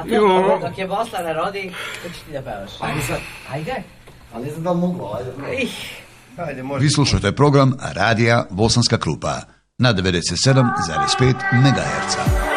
A to, dok je Bosna ne rodi, to ćeš ti da pevaš. Ajde sad. Ajde. Ali ne znam da li mogu, ajde. Ajde, može. Vi slušate program Radija Bosanska Krupa na 97,5 MHz.